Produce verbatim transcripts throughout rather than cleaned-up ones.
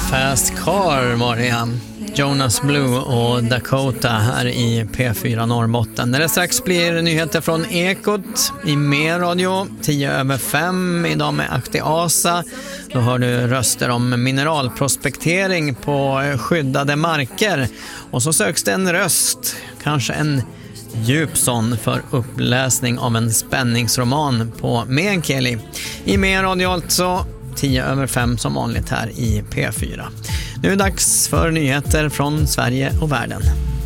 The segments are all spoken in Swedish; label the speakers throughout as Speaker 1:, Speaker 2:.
Speaker 1: Fast Car var det. Jonas Blue och Dakota här i P fyra Norrbotten. När det strax blir nyheter från Ekot i mer radio, tio över fem idag med Akti Asa. Då hör du röster om mineralprospektering på skyddade marker. Och så söks det en röst, kanske en djup sån, för uppläsning av en spänningsroman på Meänkieli. I mer radio alltså, tio över fem som vanligt här i P fyra. Nu är det dags för nyheter från Sverige och världen.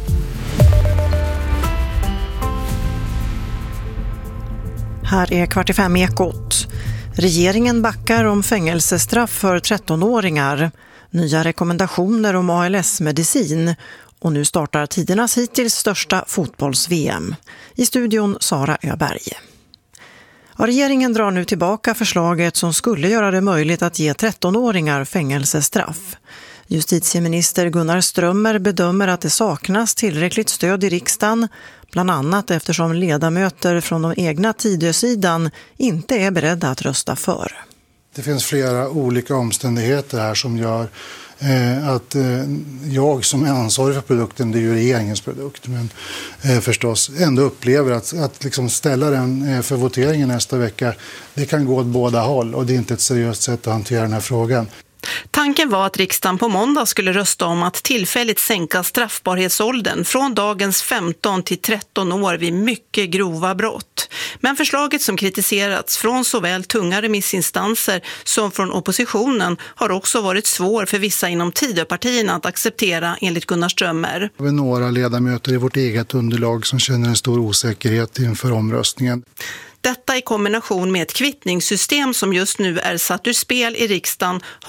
Speaker 2: Här är kvart i fem Ekot. Regeringen backar om fängelsestraff för trettonåringar. Nya rekommendationer om A L S-medicin. Och nu startar tidernas hittills största fotbolls-V M. I studion Sara Öberg. Ja, regeringen drar nu tillbaka förslaget som skulle göra det möjligt att ge trettonåringar fängelsestraff. Justitieminister Gunnar Strömmer bedömer att det saknas tillräckligt stöd i riksdagen, bland annat eftersom ledamöter från de egna Tidösidan inte är beredda att rösta för.
Speaker 3: Det finns flera olika omständigheter här som gör eh, att eh, jag som är ansvarig för produkten, det är ju regeringens produkt, men eh, förstås ändå upplever att, att liksom ställa den eh, för voteringen nästa vecka, det kan gå åt båda håll och det är inte ett seriöst sätt att hantera den här frågan.
Speaker 4: Tanken var att riksdagen på måndag skulle rösta om att tillfälligt sänka straffbarhetsåldern från dagens femton till tretton år vid mycket grova brott. Men förslaget som kritiserats från såväl tunga remissinstanser som från oppositionen har också varit svår för vissa inom Tidöpartierna att acceptera, enligt Gunnar Strömmer.
Speaker 3: Vi har några ledamöter i vårt eget underlag som känner en stor osäkerhet inför omröstningen.
Speaker 4: Detta i kombination med ett kvittningssystem som just nu är satt ur spel i riksdagen